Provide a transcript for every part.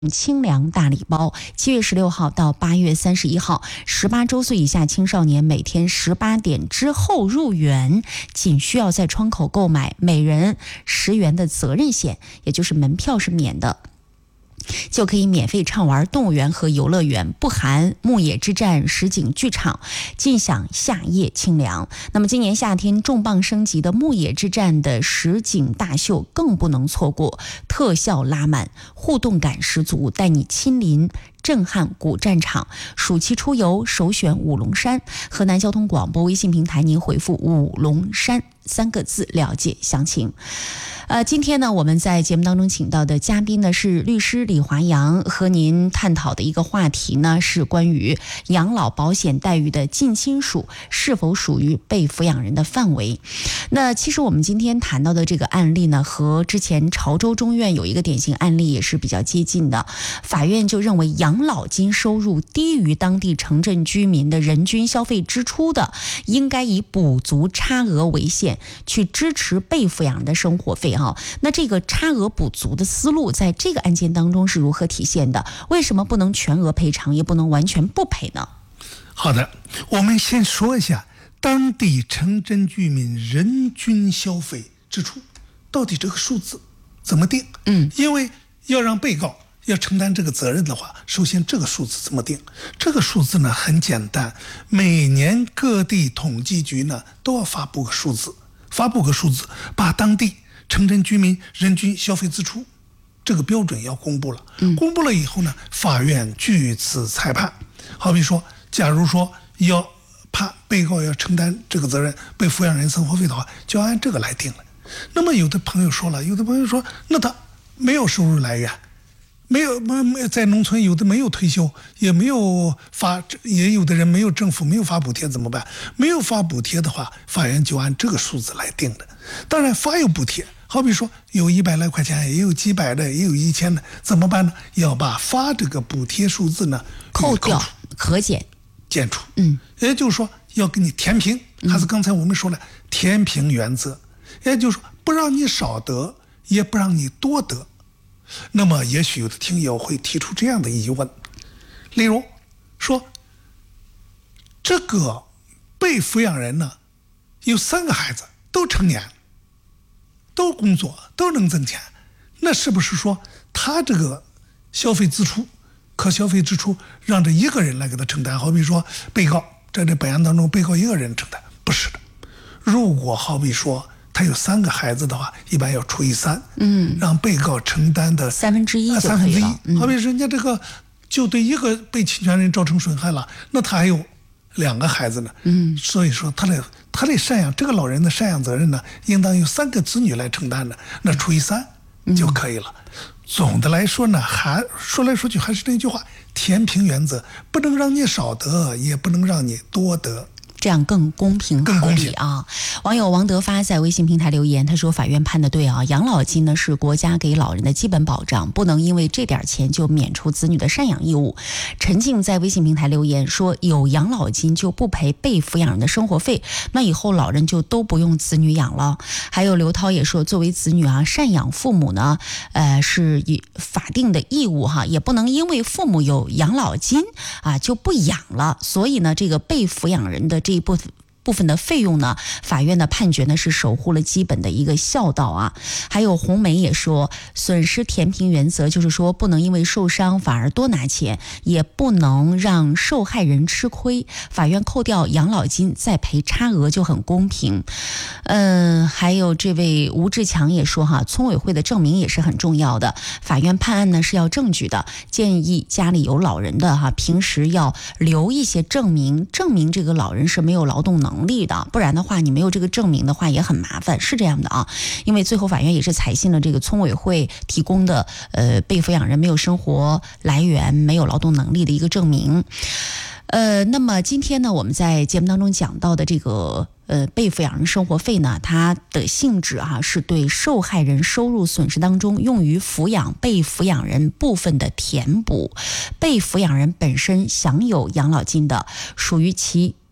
清凉大礼包，7月16号到8月31号，18周岁以下青少年每天18点之后入园，仅需要在窗口购买每人10元的责任险，也就是门票是免的，就可以免费畅玩动物园和游乐园，不含牧野之战实景剧场，尽享夏夜清凉。那么今年夏天重磅升级的牧野之战的实景大秀更不能错过，特效拉满，互动感十足，带你亲临震撼古战场。暑期出游首选五龙山，河南交通广播微信平台您回复五龙山3个字了解详情。今天呢，我们在节目当中请到的嘉宾呢是律师李华阳，和您探讨的一个话题呢是关于养老保险待遇的近亲属是否属于被抚养人的范围。那其实我们今天谈到的这个案例呢，和之前潮州中院有一个典型案例也是比较接近的。法院就认为养老金收入低于当地城镇居民的人均消费支出的，应该以补足差额为限，去支持被抚养人的生活费。那这个差额补足的思路在这个案件当中是如何体现的？为什么不能全额赔偿，也不能完全不赔呢？ 好的，我们先说一下当地城镇居民人均消费支出到底这个数字怎么定？因为要让被告要承担这个责任的话，首先这个数字怎么定？这个数字呢很简单，每年各地统计局呢都要发布个数字，把当地城镇居民人均消费支出这个标准要公布了。公布了以后呢，法院据此裁判。好比说，假如说要判被告要承担这个责任，被抚养人生活费的话，就要按这个来定了。那么有的朋友说，那他没有收入来源，没有在农村，有的没有退休，也有的人没有政府没有发补贴，怎么办？没有发补贴的话，法院就按这个数字来定的。当然发有补贴，好比说有100来块钱，也有几百的，也有1000的，怎么办呢？要把发这个补贴数字呢扣掉，核减除。也就是说要给你填平，还是刚才我们说的填平原则，也就是说不让你少得，也不让你多得。那么也许有的听友会提出这样的疑问，例如说，这个被抚养人呢有3个孩子都成年，都工作，都能挣钱，那是不是说他这个可消费支出让这一个人来给他承担？好比说被告在这本案当中，被告一个人承担，不是的。如果好比说他有3个孩子的话，一般要除以3，让被告承担的 1/3就可以了。 好比人家这个就对一个被侵权人造成损害了，那他还有2个孩子呢。所以说他的赡养，这个老人的赡养责任呢，应当由3个子女来承担的，那除以3就可以了。总的来说呢，说来说去还是那句话，填平原则，不能让你少得，也不能让你多得， 这样更公平合理啊！网友王德发在微信平台留言，他说法院判的对啊，养老金呢是国家给老人的基本保障，不能因为这点钱就免除子女的赡养义务。陈静在微信平台留言说，有养老金就不赔被抚养人的生活费，那以后老人就都不用子女养了。还有刘涛也说，作为子女啊，赡养父母呢，是法定的义务哈，也不能因为父母有养老金啊就不养了。所以呢，这个被抚养人的这一部分的费用呢，法院的判决呢是守护了基本的一个孝道啊。还有红梅也说，损失填平原则就是说，不能因为受伤反而多拿钱，也不能让受害人吃亏。法院扣掉养老金再赔差额就很公平。还有这位吴志强也说哈，村委会的证明也是很重要的。法院判案呢是要证据的，建议家里有老人的哈，平时要留一些证明这个老人是没有劳动能力的，不然的话你没有这个证明的话也很麻烦，是这样的啊。因为最后法院也是采信了这个村委会提供的被抚养人没有生活来源、没有劳动能力的一个证明。那么今天呢，我们在节目当中讲到的这个被抚养人生活费呢，它的性质是对受害人收入损失当中用于抚养被抚养人部分的填补。被抚养人本身享有养老金的，属于其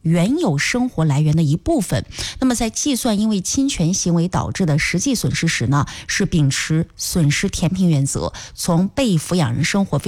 原有生活来源的一部分。那么在计算因为侵权行为导致的实际损失时呢，是秉持损失填平原则，从被抚养人生活费